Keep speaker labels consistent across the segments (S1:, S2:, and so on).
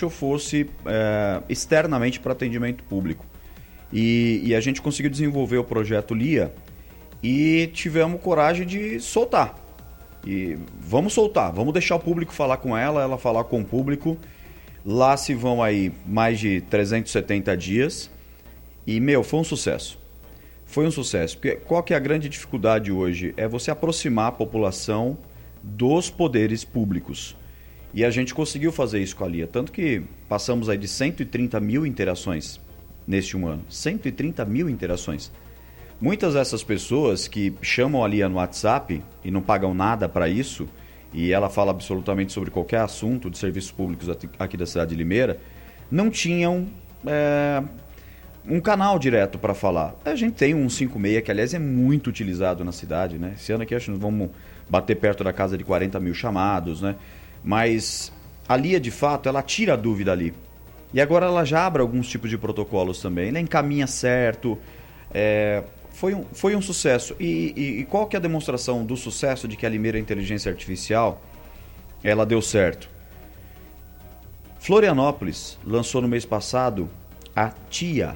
S1: internamente ou fosse externamente para atendimento público. E a gente conseguiu desenvolver o projeto Lia e tivemos coragem de soltar. E vamos soltar, vamos deixar o público falar com ela falar com o público. Lá se vão aí mais de 370 dias e, foi um sucesso. Foi um sucesso, porque qual que é a grande dificuldade hoje? É você aproximar a população dos poderes públicos. E a gente conseguiu fazer isso com a Lia, tanto que passamos aí de 130 mil interações neste um ano. 130 mil interações. Muitas dessas pessoas que chamam a Lia no WhatsApp e não pagam nada para isso, e ela fala absolutamente sobre qualquer assunto de serviços públicos aqui da cidade de Limeira, não tinham um canal direto para falar. A gente tem um 156, que aliás é muito utilizado na cidade, né? Esse ano aqui acho que nós vamos bater perto da casa de 40 mil chamados, né? Mas a Lia, de fato, ela tira a dúvida ali. E agora ela já abre alguns tipos de protocolos também, ela encaminha certo. Foi um sucesso. E qual que é a demonstração do sucesso de que a Limeira Inteligência Artificial ela deu certo? Florianópolis lançou no mês passado a TIA.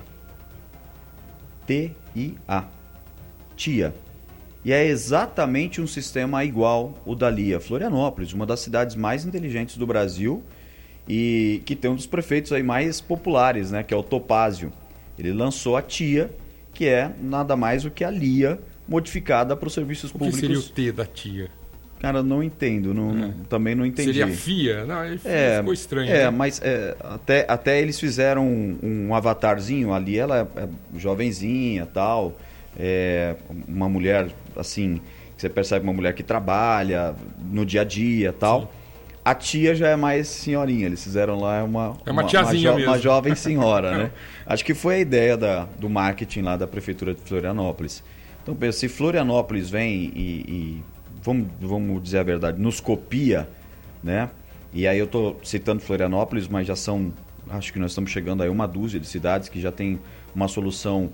S1: T-I-A. TIA. E é exatamente um sistema igual o da Lia. Florianópolis, uma das cidades mais inteligentes do Brasil e que tem um dos prefeitos aí mais populares, né, que é o Topázio. Ele lançou a TIA, que é nada mais do que a Lia modificada para os serviços públicos.
S2: O que seria o T da TIA?
S1: Cara, não entendo, também não entendi.
S2: Seria FIA? Não, ficou estranho.
S1: Né? Mas até eles fizeram um avatarzinho ali, ela é jovenzinha, tal, uma mulher assim, que você percebe uma mulher que trabalha no dia a dia, tal. Sim. A tia já é mais senhorinha, eles fizeram lá uma
S2: tiazinha mesmo.
S1: Uma jovem senhora, né? Acho que foi a ideia do marketing lá da Prefeitura de Florianópolis. Então, pensa, se Florianópolis vem e vamos dizer a verdade, nos copia, né? E aí eu estou citando Florianópolis, mas já são, acho que nós estamos chegando a uma dúzia de cidades que já tem uma solução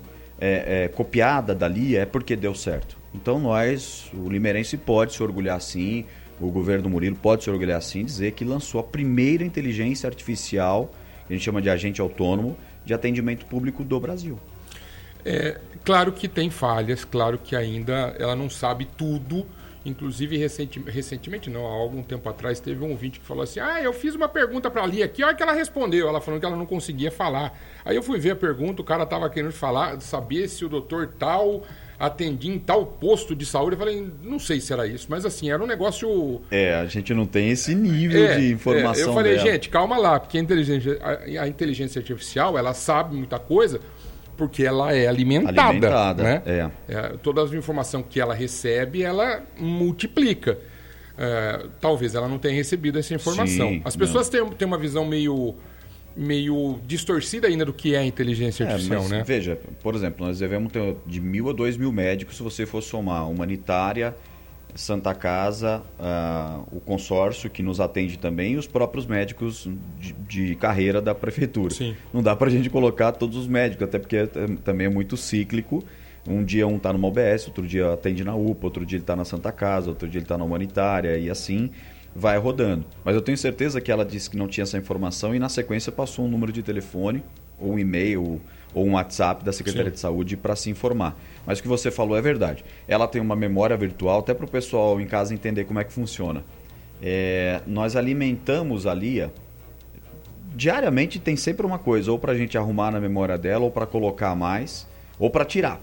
S1: copiada dali, é porque deu certo. Então o limeirense pode se orgulhar sim, o governo do Murilo pode se orgulhar sim, dizer que lançou a primeira inteligência artificial, que a gente chama de agente autônomo, de atendimento público do Brasil.
S2: Claro que tem falhas, claro que ainda ela não sabe tudo. Inclusive, recentemente, não, há algum tempo atrás, teve um ouvinte que falou assim: eu fiz uma pergunta para a Lia aqui, olha que ela respondeu. Ela falou que ela não conseguia falar. Aí eu fui ver a pergunta, o cara estava querendo saber se o doutor tal atendia em tal posto de saúde. Eu falei, não sei se era isso, mas assim, era um negócio...
S1: a gente não tem esse nível de informação
S2: eu falei,
S1: dela.
S2: gente, calma lá, porque a inteligência artificial, ela sabe muita coisa... Porque ela é alimentada, né? Toda a informação que ela recebe, ela multiplica. Talvez ela não tenha recebido essa informação.
S1: Sim,
S2: as pessoas têm uma visão meio distorcida ainda do que é a inteligência artificial, né?
S1: Veja, por exemplo, nós devemos ter de 1.000 a 2.000 médicos se você for somar humanitária, Santa Casa, o consórcio que nos atende também e os próprios médicos de carreira da prefeitura.
S2: Sim.
S1: Não dá para a gente colocar todos os médicos, até porque também é muito cíclico. Um dia um está numa UBS, outro dia atende na UPA, outro dia ele está na Santa Casa, outro dia ele está na humanitária e assim vai rodando. Mas eu tenho certeza que ela disse que não tinha essa informação e na sequência passou um número de telefone ou um e-mail ou um WhatsApp da Secretaria
S2: Sim.
S1: de Saúde para se informar. Mas o que você falou é verdade. Ela tem uma memória virtual, até para o pessoal em casa entender como é que funciona. Nós alimentamos a Lia. Diariamente tem sempre uma coisa, ou para a gente arrumar na memória dela, ou para colocar mais, ou para tirar.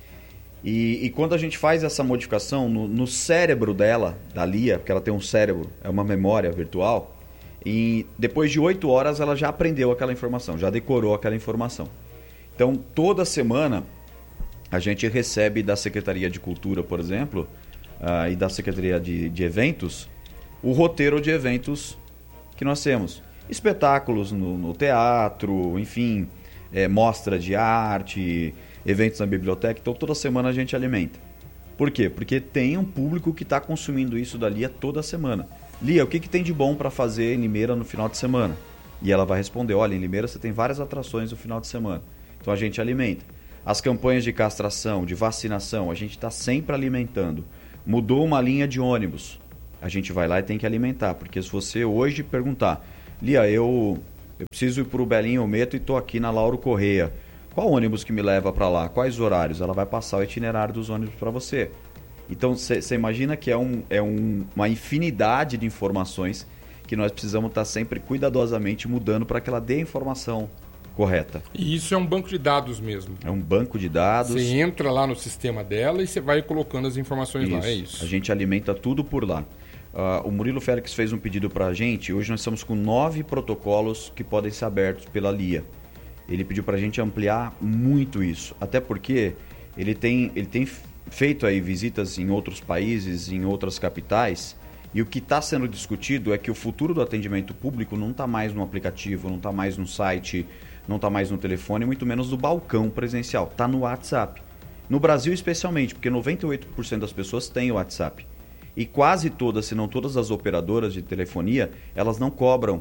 S1: E quando a gente faz essa modificação no cérebro dela, da Lia, porque ela tem um cérebro, é uma memória virtual, e depois de 8 horas ela já aprendeu aquela informação, já decorou aquela informação. Então, toda semana, a gente recebe da Secretaria de Cultura, por exemplo, e da Secretaria de Eventos, o roteiro de eventos que nós temos. Espetáculos no teatro, enfim, mostra de arte, eventos na biblioteca. Então, toda semana a gente alimenta. Por quê? Porque tem um público que está consumindo isso da Lia toda semana. Lia, o que tem de bom para fazer em Limeira no final de semana? E ela vai responder, olha, em Limeira você tem várias atrações no final de semana. Então a gente alimenta. As campanhas de castração, de vacinação, a gente está sempre alimentando. Mudou uma linha de ônibus, a gente vai lá e tem que alimentar. Porque se você hoje perguntar, Lia, eu Eu preciso ir para o Belinho Ometo e estou aqui na Lauro Correia. Qual ônibus que me leva para lá? Quais horários? Ela vai passar o itinerário dos ônibus para você. Então, você imagina que uma infinidade de informações que nós precisamos estar sempre cuidadosamente mudando para que ela dê a informação correta.
S2: E isso é um banco de dados mesmo.
S1: É um banco de dados.
S2: Você entra lá no sistema dela e você vai colocando as informações lá, é isso.
S1: A gente alimenta tudo por lá. O Murilo Félix fez um pedido para a gente. Hoje nós estamos com 9 protocolos que podem ser abertos pela LIA. Ele pediu para a gente ampliar muito isso. Até porque ele tem feito aí visitas em outros países, em outras capitais. E o que está sendo discutido é que o futuro do atendimento público não está mais no aplicativo, não está mais no site, não está mais no telefone, muito menos no balcão presencial. Está no WhatsApp. No Brasil especialmente, porque 98% das pessoas têm o WhatsApp. E quase todas, se não todas as operadoras de telefonia, elas não cobram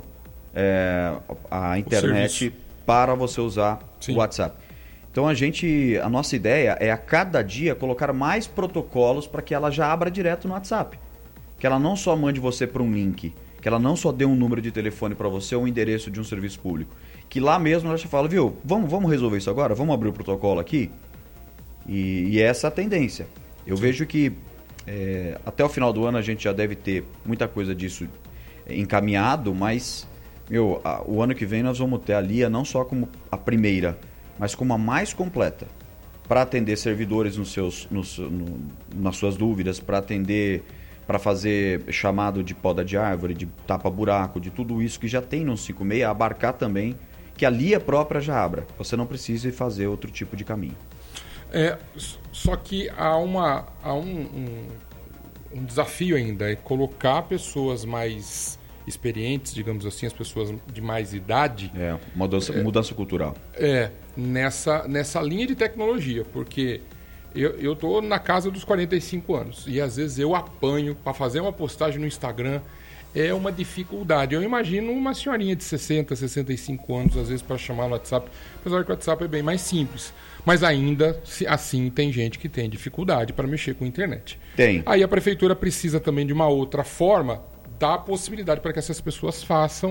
S1: a internet para você usar o WhatsApp. Então a nossa ideia é a cada dia colocar mais protocolos para que ela já abra direto no WhatsApp. Que ela não só mande você para um link, que ela não só dê um número de telefone para você ou um endereço de um serviço público. Que lá mesmo ela já fala, viu, vamos resolver isso agora? Vamos abrir o protocolo aqui? E essa é a tendência. Eu vejo que até o final do ano a gente já deve ter muita coisa disso encaminhado, mas o ano que vem nós vamos ter a LIA não só como a primeira, mas como a mais completa, para atender servidores nas suas dúvidas, para fazer chamado de poda de árvore, de tapa-buraco, de tudo isso que já tem no 56, abarcar também que a LIA própria já abra. Você não precisa fazer outro tipo de caminho.
S2: Só que há um desafio ainda, é colocar pessoas mais experientes, digamos assim, as pessoas de mais idade...
S1: mudança cultural.
S2: Nessa linha de tecnologia, porque eu estou na casa dos 45 anos e às vezes eu apanho para fazer uma postagem no Instagram, é uma dificuldade. Eu imagino uma senhorinha de 60, 65 anos, às vezes, para chamar no WhatsApp, apesar que o WhatsApp é bem mais simples. Mas ainda assim tem gente que tem dificuldade para mexer com a internet.
S1: Tem.
S2: Aí a prefeitura precisa também de uma outra forma, dar possibilidade para que essas pessoas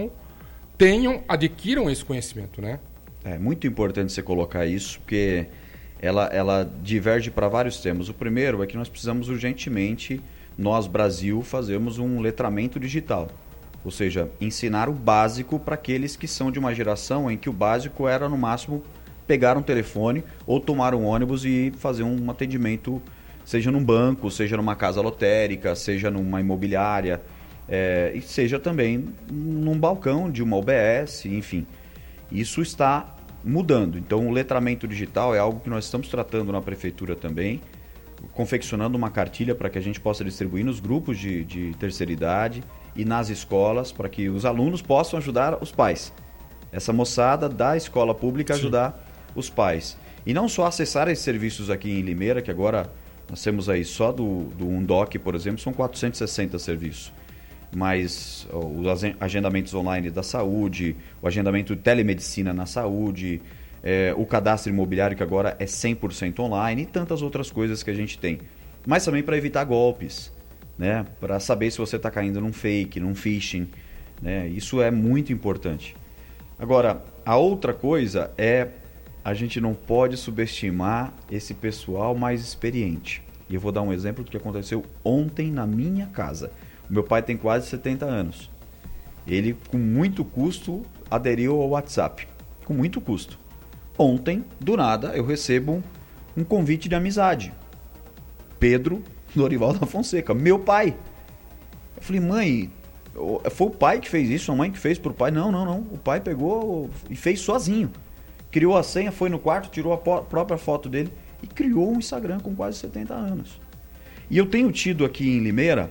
S2: adquiram esse conhecimento, né?
S1: É muito importante você colocar isso, porque ela diverge para vários temas. O primeiro é que nós precisamos urgentemente, nós, Brasil, fazermos um letramento digital. Ou seja, ensinar o básico para aqueles que são de uma geração em que o básico era, no máximo, pegar um telefone ou tomar um ônibus e fazer um atendimento, seja num banco, seja numa casa lotérica, seja numa imobiliária, e seja também num balcão de uma UBS, enfim. Isso está mudando. Então, o letramento digital é algo que nós estamos tratando na prefeitura também, confeccionando uma cartilha para que a gente possa distribuir nos grupos de terceira idade e nas escolas, para que os alunos possam ajudar os pais. Essa moçada da escola pública ajudar os pais. E não só acessar esses serviços aqui em Limeira, que agora nós temos aí só do Undoc, por exemplo, são 460 serviços. Mas os agendamentos online da saúde, o agendamento de telemedicina na saúde, o cadastro imobiliário, que agora é 100% online, e tantas outras coisas que a gente tem. Mas também para evitar golpes, né? Para saber se você está caindo num fake, num phishing, né? Isso é muito importante. Agora, a outra coisa a gente não pode subestimar esse pessoal mais experiente. E eu vou dar um exemplo do que aconteceu ontem na minha casa. O meu pai tem quase 70 anos. Ele, com muito custo, aderiu ao WhatsApp. Com muito custo. Ontem, do nada, eu recebo um convite de amizade. Pedro Dorival da Fonseca, meu pai. Eu falei, mãe, foi o pai que fez isso? A mãe que fez pro pai? Não. O pai pegou e fez sozinho. Criou a senha, foi no quarto, tirou a própria foto dele e criou um Instagram com quase 70 anos. E eu tenho tido aqui em Limeira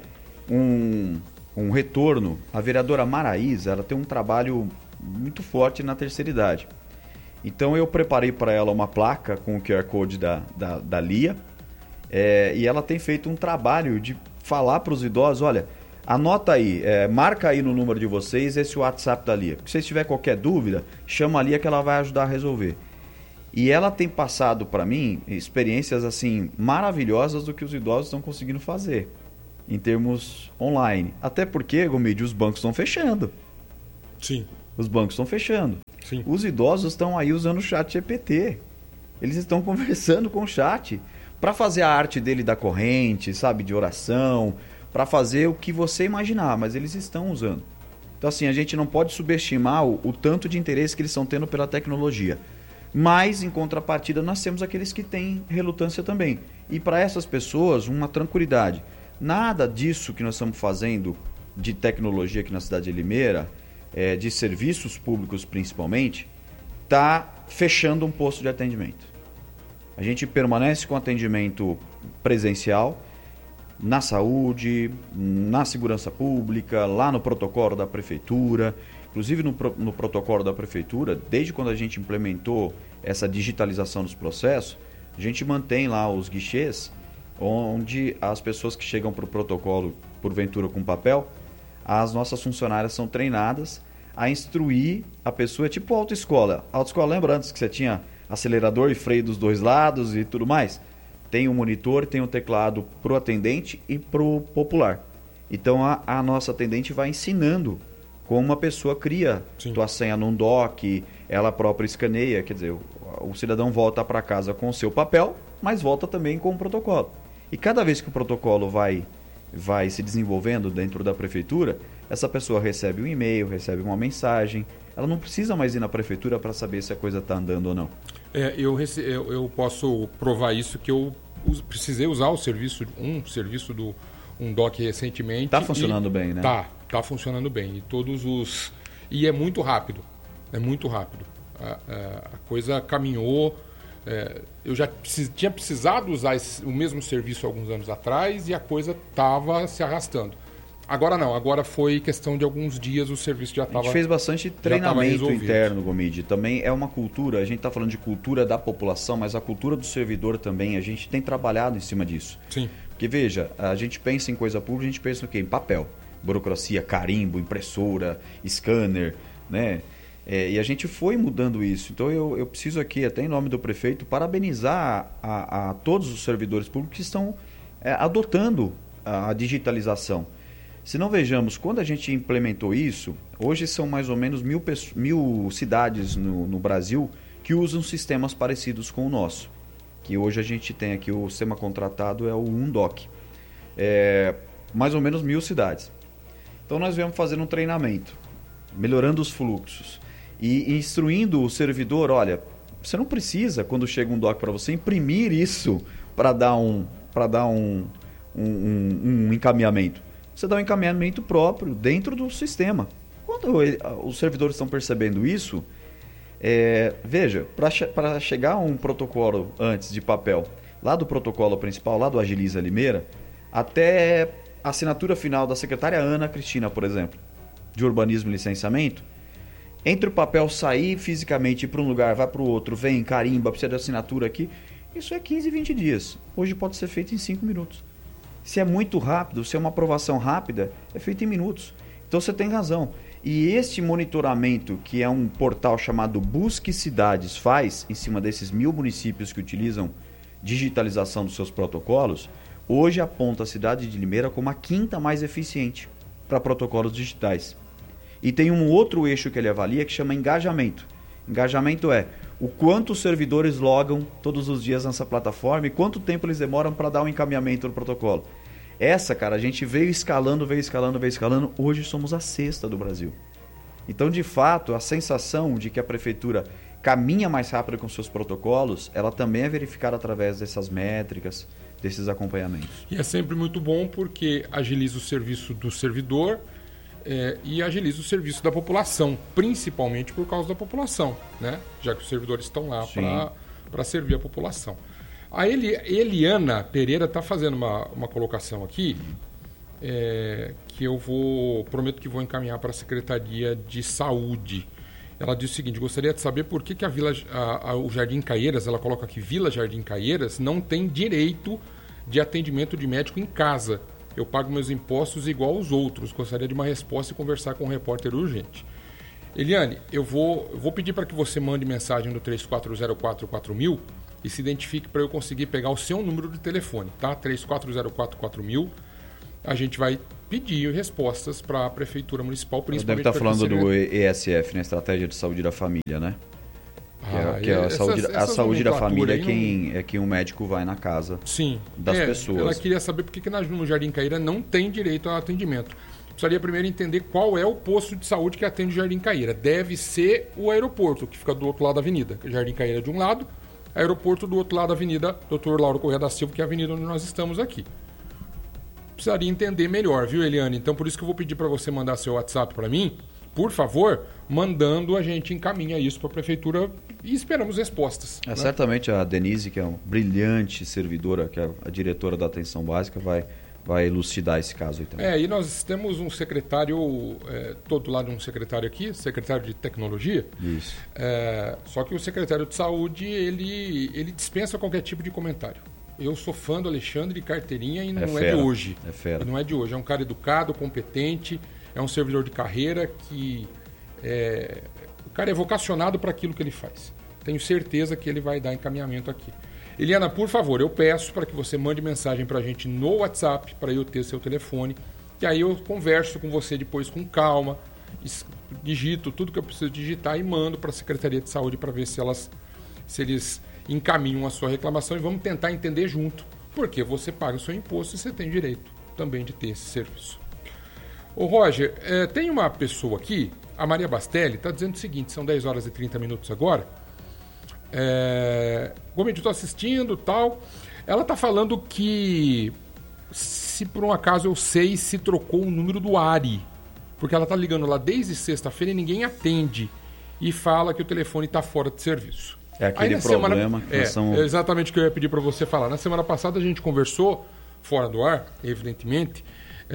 S1: um retorno. A vereadora Maraísa, ela tem um trabalho muito forte na terceira idade. Então eu preparei para ela uma placa com o QR Code da LIA, e ela tem feito um trabalho de falar para os idosos, olha, anota aí, marca aí no número de vocês esse WhatsApp da LIA. Se vocês tiverem qualquer dúvida, chama a LIA que ela vai ajudar a resolver. E ela tem passado para mim experiências assim maravilhosas do que os idosos estão conseguindo fazer em termos online. Até porque, Gomide, os bancos estão fechando.
S2: Sim.
S1: Os bancos estão fechando.
S2: Sim.
S1: Os idosos estão aí usando o chat GPT. Eles estão conversando com o chat para fazer a arte dele da corrente, sabe, de oração, para fazer o que você imaginar, mas eles estão usando. Então assim, a gente não pode subestimar o tanto de interesse que eles estão tendo pela tecnologia. Mas, em contrapartida, nós temos aqueles que têm relutância também. E para essas pessoas, uma tranquilidade. Nada disso que nós estamos fazendo de tecnologia aqui na cidade de Limeira, de serviços públicos principalmente, está fechando um posto de atendimento. A gente permanece com atendimento presencial na saúde, na segurança pública, lá no protocolo da prefeitura. Inclusive no protocolo da prefeitura, desde quando a gente implementou essa digitalização dos processos, a gente mantém lá os guichês, onde as pessoas que chegam para o protocolo, porventura com papel, as nossas funcionárias são treinadas a instruir a pessoa, tipo autoescola. Autoescola, lembra antes que você tinha acelerador e freio dos dois lados e tudo mais? Tem um monitor, tem um teclado para o atendente e para o popular. Então a nossa atendente vai ensinando como uma pessoa cria tua senha num doc, ela própria escaneia, quer dizer, o cidadão volta para casa com o seu papel, mas volta também com o protocolo. E cada vez que o protocolo vai se desenvolvendo dentro da prefeitura, essa pessoa recebe um e-mail, recebe uma mensagem, ela não precisa mais ir na prefeitura para saber se a coisa está andando ou não.
S2: Eu posso provar isso, que eu precisei usar um serviço do doc recentemente.
S1: Está funcionando bem, né?
S2: Tá funcionando bem. E é muito rápido. É muito rápido. A coisa caminhou. Eu já tinha precisado usar o mesmo serviço alguns anos atrás e a coisa estava se arrastando. Agora não, agora foi questão de alguns dias, o serviço já estava.
S1: A gente fez bastante treinamento interno, Gomide. Também é uma cultura, a gente está falando de cultura da população, mas a cultura do servidor também, a gente tem trabalhado em cima disso.
S2: Sim.
S1: Porque veja, a gente pensa em coisa pública, a gente pensa no quê? Em papel. Burocracia, carimbo, impressora, scanner, né? E a gente foi mudando isso. Então eu preciso aqui, até em nome do prefeito, parabenizar a todos os servidores públicos que estão adotando a digitalização. Se não vejamos, quando a gente implementou isso, hoje são mais ou menos 1.000 cidades no Brasil que usam sistemas parecidos com o nosso. Que hoje a gente tem aqui, o sistema contratado é o UNDOC. Mais ou menos 1.000 cidades. Então nós viemos fazendo um treinamento, melhorando os fluxos e instruindo o servidor, olha, você não precisa, quando chega um DOC para você, imprimir isso para dar um encaminhamento. Você dá um encaminhamento próprio dentro do sistema. Quando os servidores estão percebendo isso, veja, para chegar a um protocolo antes de papel, lá do protocolo principal, lá do Agiliza Limeira, até a assinatura final da secretária Ana Cristina, por exemplo, de urbanismo e licenciamento, entre o papel sair fisicamente para um lugar, vai para o outro, vem, carimba, precisa de assinatura aqui, isso é 15, 20 dias. Hoje pode ser feito em 5 minutos. Se é muito rápido, se é uma aprovação rápida, é feito em minutos. Então você tem razão. E este monitoramento, que é um portal chamado Busque Cidades, faz em cima desses 1.000 municípios que utilizam digitalização dos seus protocolos, hoje aponta a cidade de Limeira como a 5ª mais eficiente para protocolos digitais. E tem um outro eixo que ele avalia que chama engajamento. Engajamento é o quanto os servidores logam todos os dias nessa plataforma e quanto tempo eles demoram para dar um encaminhamento no protocolo. Essa, cara, a gente veio escalando. Hoje somos a 6ª do Brasil. Então, de fato, a sensação de que a prefeitura caminha mais rápido com seus protocolos, ela também é verificada através dessas métricas, desses acompanhamentos.
S2: E é sempre muito bom porque agiliza o serviço do servidor e agiliza o serviço da população, principalmente por causa da população, né? Já que os servidores estão lá para servir a população. A Eliana Pereira está fazendo uma colocação aqui que eu prometo que vou encaminhar para a Secretaria de Saúde. Ela diz o seguinte: gostaria de saber por que o Jardim Caieiras, ela coloca aqui, Vila Jardim Caieiras, não tem direito de atendimento de médico em casa. Eu pago meus impostos igual aos outros. Gostaria de uma resposta e conversar com um repórter urgente. Eliane, eu vou pedir para que você mande mensagem no 34044000 e se identifique para eu conseguir pegar o seu número de telefone, tá? 34044000. A gente vai pedir respostas para a Prefeitura Municipal, principalmente...
S1: Deve estar falando do ESF, né? Estratégia de Saúde da Família, né? A saúde da família é quem o médico vai na casa das pessoas.
S2: Ela queria saber por que no Jardim Caíra não tem direito a atendimento. Precisaria primeiro entender qual é o posto de saúde que atende o Jardim Caíra. Deve ser o aeroporto, que fica do outro lado da avenida. Jardim Caíra de um lado, aeroporto do outro lado da avenida, Dr. Lauro Corrêa da Silva, que é a avenida onde nós estamos aqui. Precisaria entender melhor, viu, Eliane? Então, por isso que eu vou pedir para você mandar seu WhatsApp para mim, por favor, mandando, a gente encaminha isso para a Prefeitura e esperamos respostas. Né?
S1: Certamente a Denise, que é uma brilhante servidora, que é a diretora da Atenção Básica, vai elucidar esse caso aí também.
S2: E nós temos um secretário, todo lado um secretário aqui, secretário de Tecnologia.
S1: Isso.
S2: Só que o secretário de Saúde, ele dispensa qualquer tipo de comentário. Eu sou fã do Alexandre de carteirinha e não é de hoje.
S1: É fera.
S2: E não é de hoje. É um cara educado, competente, é um servidor de carreira que... o cara é vocacionado para aquilo que ele faz. Tenho certeza que ele vai dar encaminhamento aqui. Eliana, por favor, eu peço para que você mande mensagem para a gente no WhatsApp, para eu ter seu telefone, que aí eu converso com você depois com calma, digito tudo que eu preciso digitar e mando para a Secretaria de Saúde para ver se eles encaminham a sua reclamação e vamos tentar entender junto, porque você paga o seu imposto e você tem direito também de ter esse serviço. Ô Roger, tem uma pessoa aqui, a Maria Bastelli, está dizendo o seguinte, são 10 horas e 30 minutos agora. Gomes, eu estou assistindo e tal. Ela está falando que, se por um acaso eu sei se trocou o número do ARI, porque ela está ligando lá desde sexta-feira e ninguém atende e fala que o telefone está fora de serviço.
S1: É aquele problema que
S2: é exatamente o que eu ia pedir para você falar. Na semana passada a gente conversou, fora do ar, evidentemente,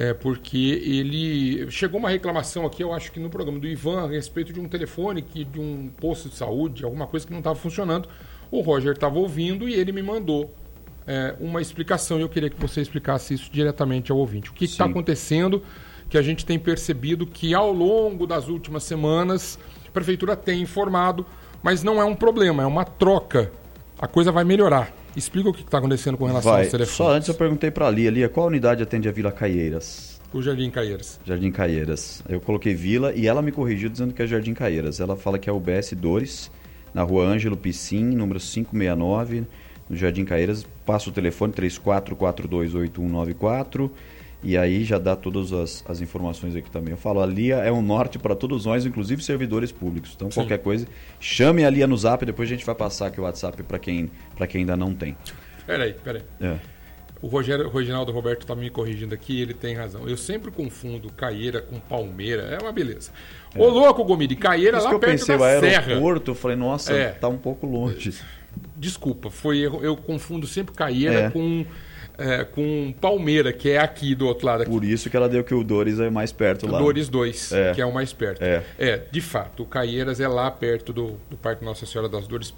S2: porque chegou uma reclamação aqui, eu acho que no programa do Ivan, a respeito de um telefone, de um posto de saúde, alguma coisa que não estava funcionando. O Roger estava ouvindo e ele me mandou uma explicação e eu queria que você explicasse isso diretamente ao ouvinte. O que está acontecendo, que a gente tem percebido que ao longo das últimas semanas a Prefeitura tem informado, mas não é um problema, é uma troca. A coisa vai melhorar. Explica o que está acontecendo com relação aos telefones.
S1: Só antes eu perguntei para a Lia, qual unidade atende a Vila Caieiras?
S2: O Jardim Caieiras.
S1: Jardim Caieiras. Eu coloquei Vila e ela me corrigiu dizendo que é Jardim Caieiras. Ela fala que é o UBS Dores, na Rua Ângelo Piscin, número 569, no Jardim Caieiras. Passa o telefone 34428194 e aí já dá todas as informações aqui também. Eu falo, a Lia é um norte para todos nós, inclusive servidores públicos. Então, qualquer coisa, chame a Lia no Zap, depois a gente vai passar aqui o WhatsApp para quem ainda não tem.
S2: Peraí. O Reginaldo Roberto está me corrigindo aqui, ele tem razão. Eu sempre confundo Caieira com Palmeira, é uma beleza. Ô louco, Gomide, Caieira lá perto da Serra.
S1: Aeroporto, eu falei, nossa, tá um pouco longe.
S2: Desculpa, eu confundo sempre Caieira com Palmeira, que é aqui do outro lado. Aqui.
S1: Por isso que ela deu que o Dores é mais perto lá.
S2: O Dores 2, que é o mais perto. De fato, o Caieiras é lá perto do Parque Nossa Senhora das Dores.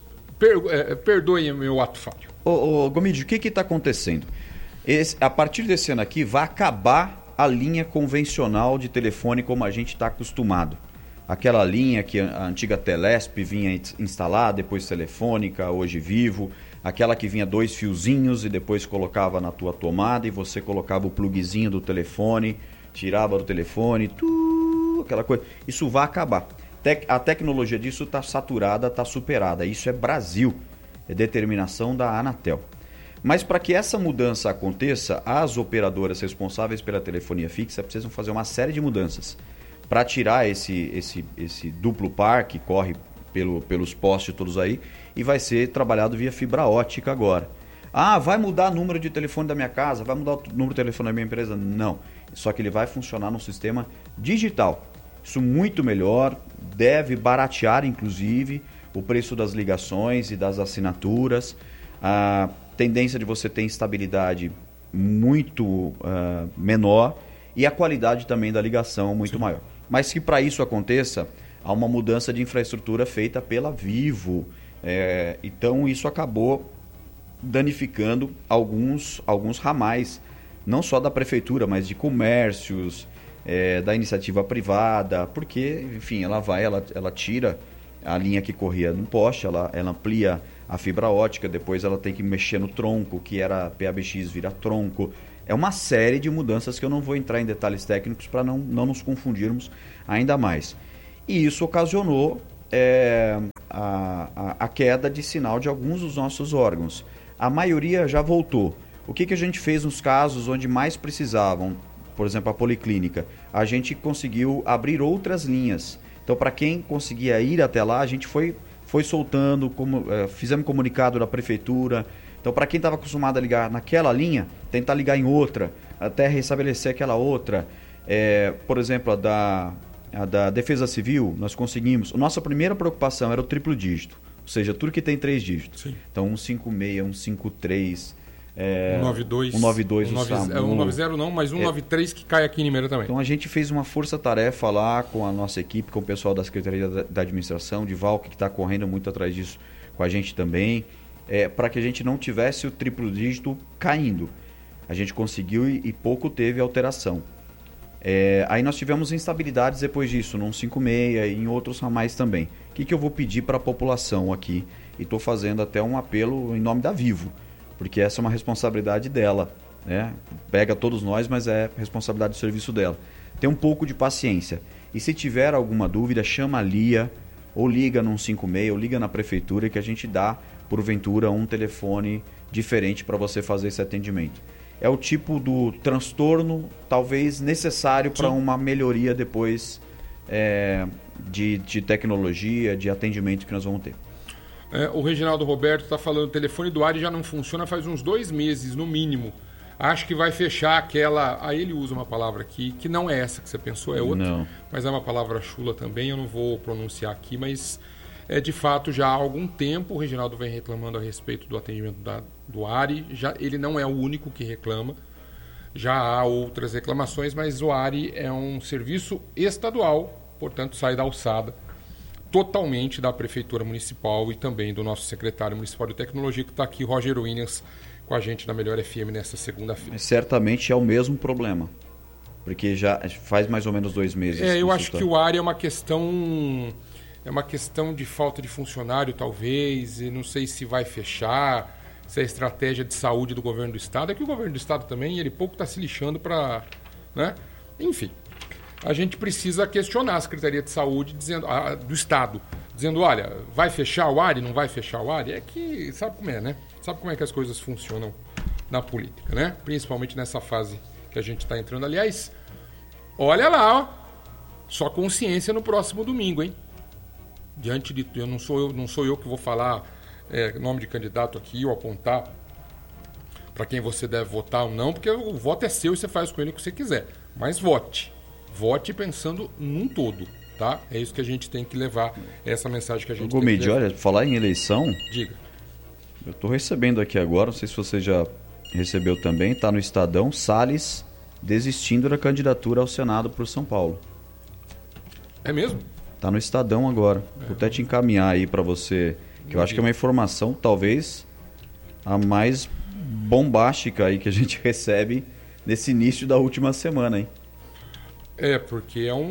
S2: Perdoe meu ato falho.
S1: Ô Gomide, o que está acontecendo? A partir desse ano aqui vai acabar a linha convencional de telefone como a gente está acostumado. Aquela linha que a antiga Telesp vinha instalar, depois Telefônica, hoje Vivo. Aquela que vinha 2 fiozinhos e depois colocava na tua tomada e você colocava o plugzinho do telefone, tirava do telefone, aquela coisa. Isso vai acabar. A tecnologia disso está saturada, está superada. Isso é Brasil, é determinação da Anatel. Mas para que essa mudança aconteça, as operadoras responsáveis pela telefonia fixa precisam fazer uma série de mudanças para tirar esse duplo par que corre pelos postes todos aí e vai ser trabalhado via fibra ótica agora. Vai mudar o número de telefone da minha casa, vai mudar o número de telefone da minha empresa? Não. Só que ele vai funcionar no sistema digital. Isso muito melhor, deve baratear inclusive o preço das ligações e das assinaturas. A tendência de você ter instabilidade muito menor e a qualidade também da ligação muito maior. Mas que para isso aconteça, há uma mudança de infraestrutura feita pela Vivo. Então isso acabou danificando alguns ramais, não só da prefeitura, mas de comércios, da iniciativa privada, porque, enfim, ela tira a linha que corria no poste, ela amplia a fibra ótica, depois ela tem que mexer no tronco, que era PABX vira tronco, É uma série de mudanças que eu não vou entrar em detalhes técnicos para não nos confundirmos ainda mais. E isso ocasionou a queda de sinal de alguns dos nossos órgãos. A maioria já voltou. O que a gente fez nos casos onde mais precisavam? Por exemplo, a policlínica. A gente conseguiu abrir outras linhas. Então, para quem conseguia ir até lá, a gente foi soltando, fizemos comunicado da prefeitura. Então, para quem estava acostumado a ligar naquela linha, tentar ligar em outra, até restabelecer aquela outra. Por exemplo, a da Defesa Civil, nós conseguimos. Nossa primeira preocupação era o triplo dígito, ou seja, tudo que tem 3 dígitos.
S2: Sim.
S1: Então, 156, 153,
S2: 192,
S1: 192 o SAMU.
S2: 190 não, mas 193 que cai aqui em Limeira também.
S1: Então, a gente fez uma força-tarefa lá com a nossa equipe, com o pessoal da Secretaria da Administração, de Valque, que está correndo muito atrás disso com a gente também, para que a gente não tivesse o triplo dígito caindo. A gente conseguiu e pouco teve alteração. Aí nós tivemos instabilidades depois disso, no 156 e em outros ramais também. O que eu vou pedir para a população aqui? E estou fazendo até um apelo em nome da Vivo, porque essa é uma responsabilidade dela, né? Pega todos nós, mas é responsabilidade do serviço dela. Tem um pouco de paciência. E se tiver alguma dúvida, chama a Lia, ou liga no 156, ou liga na prefeitura, que a gente dá, porventura, um telefone diferente para você fazer esse atendimento. É o tipo do transtorno, talvez, necessário para uma melhoria depois de tecnologia, de atendimento que nós vamos ter.
S2: O Reginaldo Roberto está falando, o telefone do ARI já não funciona faz uns 2 meses, no mínimo. Acho que vai fechar aquela... Aí ele usa uma palavra aqui, que não é essa que você pensou, é outra. Não. Mas é uma palavra chula também, eu não vou pronunciar aqui, mas... de fato, já há algum tempo o Reginaldo vem reclamando a respeito do atendimento do ARI. Ele não é o único que reclama. Já há outras reclamações, mas o ARI é um serviço estadual, portanto sai da alçada totalmente da Prefeitura Municipal e também do nosso secretário municipal de tecnologia, que está aqui, Roger Williams, com a gente na Melhor FM nesta segunda-feira.
S1: Certamente é o mesmo problema, porque já faz mais ou menos 2 meses.
S2: Eu acho que o ARI é uma questão... É uma questão de falta de funcionário, talvez, e não sei se vai fechar, se é a estratégia de saúde do governo do Estado. É que o governo do Estado também, ele pouco está se lixando para... né? Enfim, a gente precisa questionar a Secretaria de Saúde do Estado, dizendo, olha, vai fechar o ARI, não vai fechar o ARI? É que sabe como é, né? Sabe como é que as coisas funcionam na política, né? Principalmente nessa fase que a gente está entrando. Aliás, olha lá, ó, só consciência no próximo domingo, hein? Diante de não sou eu que vou falar nome de candidato aqui ou apontar para quem você deve votar ou não, porque o voto é seu e você faz com ele o que você quiser. Mas vote pensando num todo, tá? É isso que a gente tem que levar, essa mensagem que a gente
S1: Gomide, olha, falar em eleição,
S2: diga.
S1: Eu estou recebendo aqui agora, não sei se você já recebeu também, está no Estadão, Salles desistindo da candidatura ao Senado por São Paulo.
S2: É mesmo?
S1: Tá no Estadão agora. Vou até te encaminhar aí para você, que eu acho que é uma informação talvez a mais bombástica aí que a gente recebe nesse início da última semana, hein?
S2: Porque é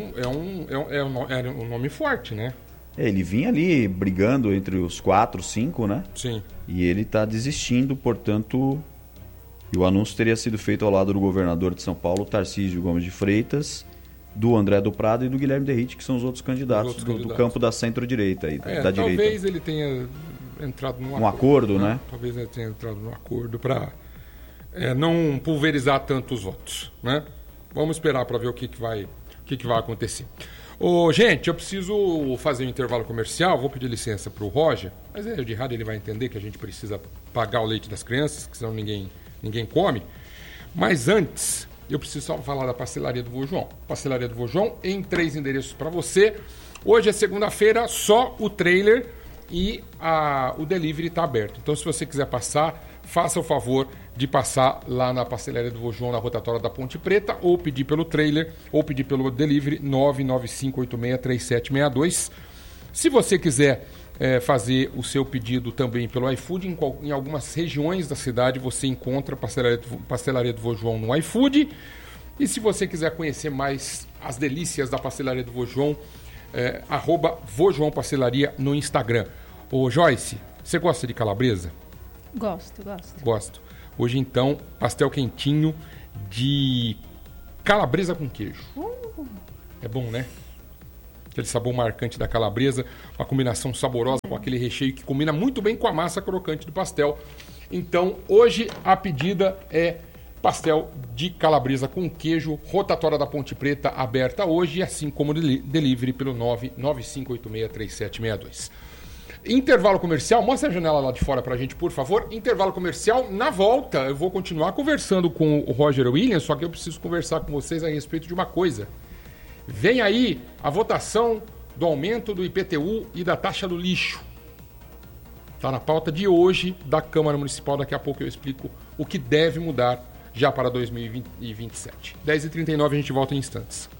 S2: um nome forte, né?
S1: Ele vinha ali brigando entre os 4, 5, né?
S2: Sim.
S1: E ele tá desistindo, portanto, e o anúncio teria sido feito ao lado do governador de São Paulo, Tarcísio Gomes de Freitas, do André do Prado e do Guilherme Derrite, que são os outros candidatos do campo da centro-direita aí, da direita.
S2: Talvez ele tenha entrado num
S1: acordo, né?
S2: Talvez ele tenha entrado num acordo para não pulverizar tanto os votos, né? Vamos esperar para ver o que vai acontecer. Gente, eu preciso fazer um intervalo comercial, vou pedir licença para o Roger, mas de errado ele vai entender que a gente precisa pagar o leite das crianças, que senão ninguém come. Mas antes, eu preciso só falar da Pastelaria do Vô João. Pastelaria do Vô João em 3 endereços para você. Hoje é segunda-feira, só o trailer e o delivery está aberto. Então, se você quiser passar, faça o favor de passar lá na Pastelaria do Vô João, na rotatória da Ponte Preta, ou pedir pelo trailer, ou pedir pelo delivery 995863762. Se você quiser fazer o seu pedido também pelo iFood, em algumas regiões da cidade você encontra Pastelaria do Vô João no iFood. E se você quiser conhecer mais as delícias da Pastelaria do Vô João, @Vô João Pastelaria no Instagram. Joyce, você gosta de calabresa?
S3: Gosto.
S2: Gosto. Hoje, então, pastel quentinho de calabresa com queijo. É bom, né? Aquele sabor marcante da calabresa, uma combinação saborosa com aquele recheio que combina muito bem com a massa crocante do pastel. Então, hoje a pedida é pastel de calabresa com queijo, rotatória da Ponte Preta, aberta hoje, assim como delivery pelo 995863762. Intervalo comercial, mostra a janela lá de fora pra gente, por favor. Intervalo comercial, na volta eu vou continuar conversando com o Roger Williams, só que eu preciso conversar com vocês a respeito de uma coisa. Vem aí a votação do aumento do IPTU e da taxa do lixo. Está na pauta de hoje da Câmara Municipal. Daqui a pouco eu explico o que deve mudar já para 2027. 10h39, a gente volta em instantes.